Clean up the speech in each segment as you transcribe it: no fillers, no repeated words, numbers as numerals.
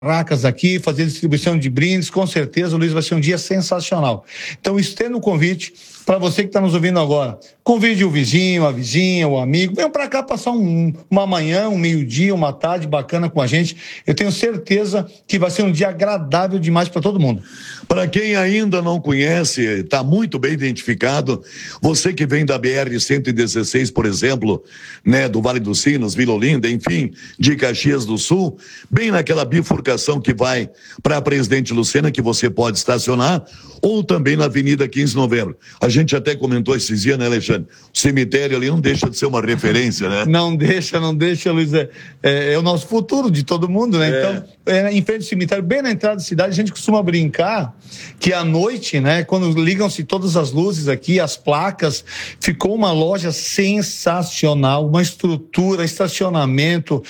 barracas aqui, fazer distribuição de brindes, com certeza, Luiz, vai ser um dia sensacional. Então, estendo o convite para você que está nos ouvindo agora. Convide o vizinho, a vizinha, o amigo, venham para cá passar uma manhã, um meio-dia, uma tarde bacana com a gente. Eu tenho certeza que vai ser um dia agradável demais para todo mundo. Para quem ainda não conhece, está muito bem identificado, você que vem da BR-116, por exemplo, né, do Vale dos Sinos, Vila Olinda, enfim, de Caxias do Sul, bem naquela bifurcação que vai para a Presidente Lucena, que você pode estacionar, ou também na Avenida 15 de Novembro. A gente até comentou esses dias, né, Alexandre? O cemitério ali não deixa de ser uma referência, né? Não deixa, Luiz. É o nosso futuro de todo mundo, né? Então, em frente ao cemitério, bem na entrada da cidade, a gente costuma brincar que à noite, né, quando ligam-se todas as luzes aqui, as placas, ficou uma loja sensacional, uma estrutura, estacionamento,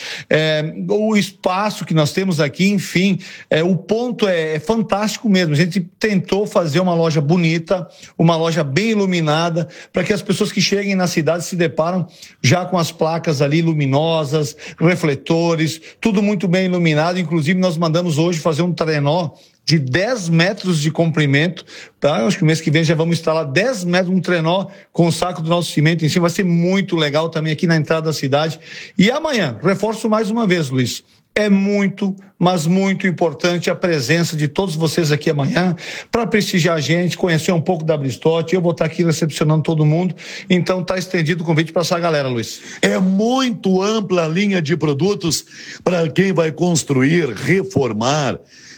o espaço que nós temos aqui, enfim, o ponto é fantástico mesmo. A gente tentou fazer uma loja bonita, uma loja bem iluminada, para que as pessoas que cheguem na cidade se deparam já com as placas ali luminosas, refletores, tudo muito bem iluminado. Inclusive, nós mandamos hoje fazer um trenó de 10 metros de comprimento, tá? Acho que o mês que vem já vamos instalar 10 metros, um trenó com o saco do nosso cimento em cima. Vai ser muito legal também aqui na entrada da cidade. E amanhã, reforço mais uma vez, Luiz, é muito, mas muito importante a presença de todos vocês aqui amanhã para prestigiar a gente, conhecer um pouco da Bristotti. Eu vou estar aqui recepcionando todo mundo, então está estendido o convite para essa galera, Luiz. É muito ampla a linha de produtos para quem vai construir, reformar.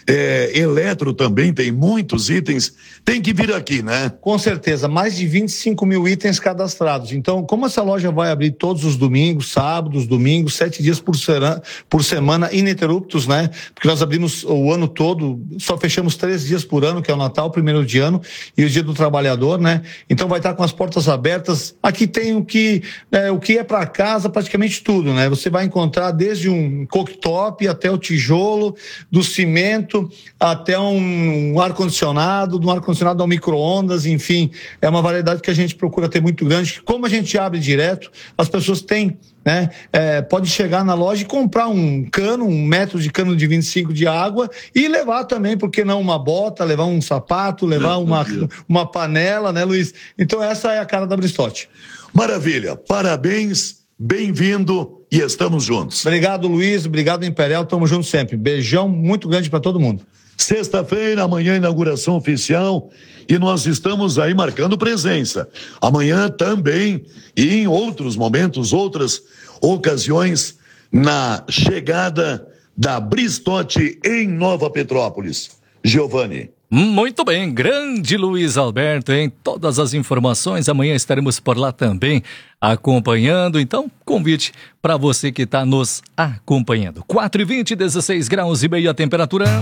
Eletro também tem muitos itens, tem que vir aqui, né? Com certeza, mais de 25 mil itens cadastrados. Então, como essa loja vai abrir todos os domingos, sábados, domingos, 7 dias por semana, ininterruptos, né? Porque nós abrimos o ano todo, só fechamos 3 dias por ano, que é o Natal, primeiro de ano, e o Dia do Trabalhador, né? Então vai estar com as portas abertas. Aqui tem o que é para casa, praticamente tudo, né? Você vai encontrar desde um cooktop até o tijolo, do cimento, até um ar-condicionado, do ar-condicionado ao micro-ondas, enfim, é uma variedade que a gente procura ter muito grande. Como a gente abre direto, as pessoas têm, né? Pode chegar na loja e comprar um metro de cano de 25 de água e levar também, porque não uma bota, levar um sapato, levar uma panela, né, Luiz? Então essa é a cara da Bristotti. Maravilha, parabéns. Bem-vindo e estamos juntos. Obrigado, Luiz. Obrigado, Imperial. Tamo juntos sempre. Beijão muito grande para todo mundo. Sexta-feira, amanhã, inauguração oficial e nós estamos aí marcando presença. Amanhã também e em outros momentos, outras ocasiões, na chegada da Bristotti em Nova Petrópolis. Giovanni. Muito bem, grande Luiz Alberto, em todas as informações, amanhã estaremos por lá também acompanhando, então convite para você que está nos acompanhando. 4h20, 16 graus e meio a temperatura.